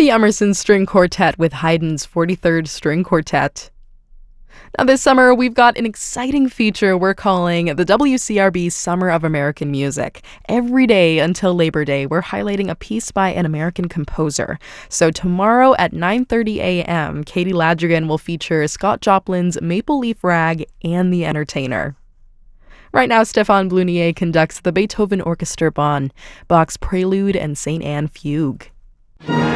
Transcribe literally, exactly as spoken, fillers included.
the Emerson String Quartet with Haydn's forty-third String Quartet. Now this summer, we've got an exciting feature we're calling the W C R B Summer of American Music. Every day until Labor Day, we're highlighting a piece by an American composer. So tomorrow at nine thirty a.m., Katie Ladrigan will feature Scott Joplin's Maple Leaf Rag and The Entertainer. Right now, Stéphane Blunier conducts the Beethoven Orchestra Bonn, Bach's Prelude and Saint Anne Fugue.